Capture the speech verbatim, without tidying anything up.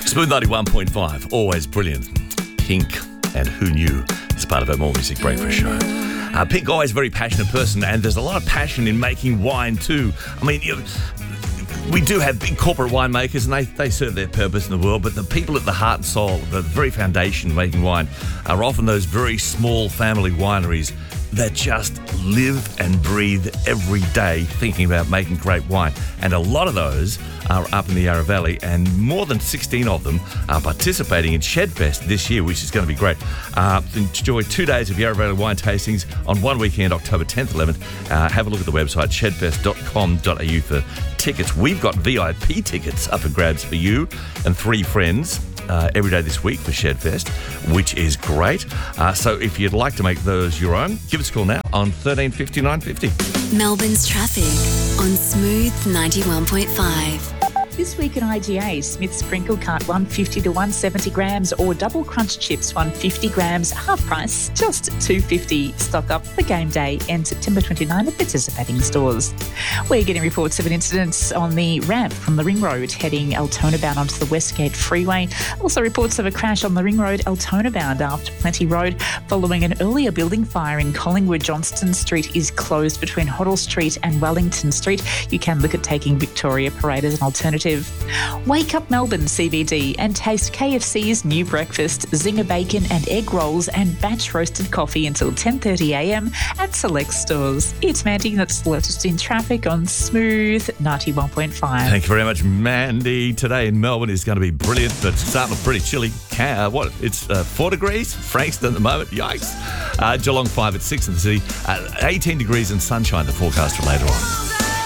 Smooth ninety-one point five, always brilliant. Pink and Who Knew? It's part of our More Music Breakfast show. Uh, Pink, always a very passionate person, and there's a lot of passion in making wine too. I mean, you, we do have big corporate winemakers, and they, they serve their purpose in the world, but the people at the heart and soul, the very foundation of making wine, are often those very small family wineries that just live and breathe every day thinking about making great wine. And a lot of those are up in the Yarra Valley, and more than sixteen of them are participating in Shedfest this year, which is going to be great. Uh, enjoy two days of Yarra Valley wine tastings on one weekend, October tenth, eleventh. Uh, have a look at the website, shedfest dot com dot a u for tickets. We've got V I P tickets up for grabs for you and three friends. Uh, every day this week for Shedfest, which is great. Uh, so if you'd like to make those your own, give us a call now on thirteen fifty, nine fifty. Melbourne's traffic on Smooth ninety-one point five. This week at I G A, Smith Sprinkle Cut one fifty to one seventy grams, or Double Crunch Chips one fifty grams, half price, just two fifty. Stock up for game day and September twenty-ninth at participating stores. We're getting reports of an incident on the ramp from the Ring Road heading Altona bound onto the Westgate Freeway. Also reports of a crash on the Ring Road Altona bound after Plenty Road following an earlier building fire in Collingwood. Johnston Street is closed between Hoddle Street and Wellington Street. You can look at taking Victoria Parade as an alternative. Wake up Melbourne C B D and taste K F C's new breakfast, zinger bacon and egg rolls and batch roasted coffee until ten thirty a m at select stores. It's Mandy, that's the latest in traffic on Smooth ninety-one point five. Thank you very much, Mandy. Today in Melbourne is going to be brilliant, but starting off pretty chilly. Uh, what? It's uh, four degrees, Frankston at the moment. Yikes. Uh, Geelong five at six in the city. Uh, eighteen degrees and sunshine, the forecast for later on.